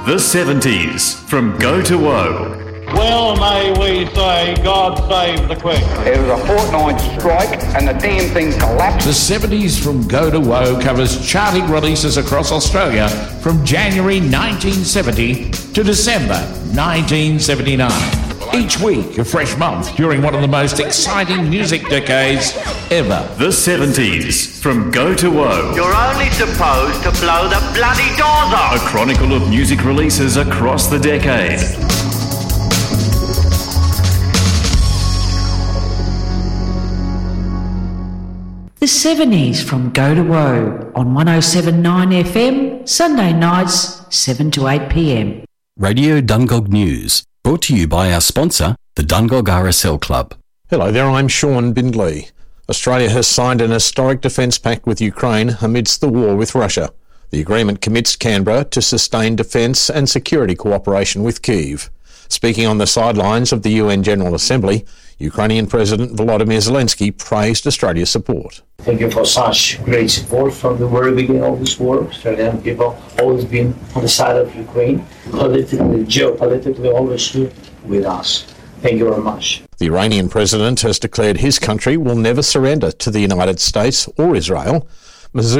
The 70s from Go to Woe. Well, may we say, God save the Queen. It was a fortnight strike and the damn thing collapsed. The 70s from Go to Woe covers charting releases across Australia from January 1970 to December 1979. Each week, a fresh month during one of the most exciting music decades ever. The 70s from Go to Woe. You're only supposed to blow the bloody doors off. A chronicle of music releases across the decade. The 70s from Go to Woe on 107.9 FM, Sunday nights, 7 to 8 p.m. Radio Dungog News, brought to you by our sponsor, the Dungog RSL Club. Hello there, I'm Sean Bindley. Australia has signed an historic defence pact with Ukraine amidst the war with Russia. The agreement commits Canberra to sustain defence and security cooperation with Kyiv. Speaking on the sidelines of the UN General Assembly, Ukrainian President Volodymyr Zelensky praised Australia's support. Thank you for such great support from the very beginning of this war. Australian people always been on the side of Ukraine, politically, geopolitically, always stood with us. Thank you very much. The Iranian president has declared his country will never surrender to the United States or Israel.